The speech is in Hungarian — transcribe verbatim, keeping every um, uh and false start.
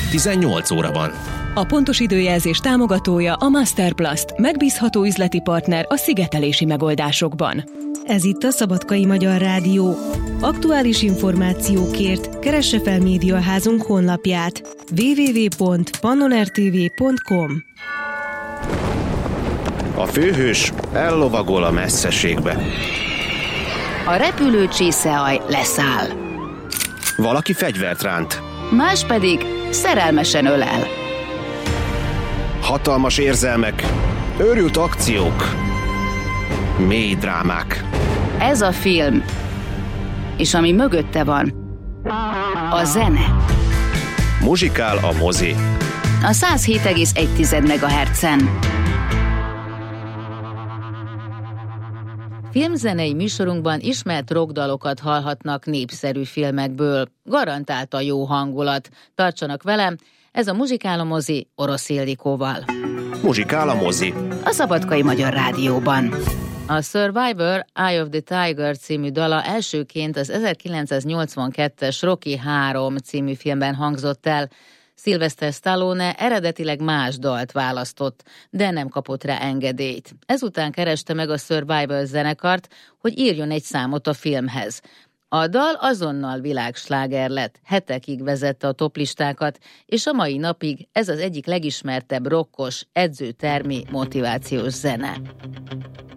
tizennyolc óra van. A pontos időjelzés támogatója a Masterplast, megbízható üzleti partner a szigetelési megoldásokban. Ez itt a Szabadkai Magyar Rádió. Aktuális információkért keresse fel médiaházunk honlapját double-u double-u double-u pont pannon r t v pont com. A főhős ellovagol a messzeségbe. A repülő csíszeaj leszáll. Valaki fegyvert ránt. Más pedig szerelmesen ölel. Hatalmas érzelmek, őrült akciók, mély drámák. Ez a film, és ami mögötte van, a zene. Muzsikál a mozi. A száz hét egész egy megahertzen. Filmzenei műsorunkban ismert rockdalokat hallhatnak népszerű filmekből. Garantált a jó hangulat. Tartsanak velem, ez a Muzsikál a mozi Orosz Ildikóval. Muzsikál a mozi. A Szabadkai Magyar Rádióban. A Survivor Eye of the Tiger című dala elsőként az ezerkilencszáznyolcvankettes Rocky három című filmben hangzott el. Sylvester Stallone eredetileg más dalt választott, de nem kapott rá engedélyt. Ezután kereste meg a Survivor zenekart, hogy írjon egy számot a filmhez. A dal azonnal világsláger lett, hetekig vezette a toplistákat, és a mai napig ez az egyik legismertebb rokkos, edzőtermi motivációs zene.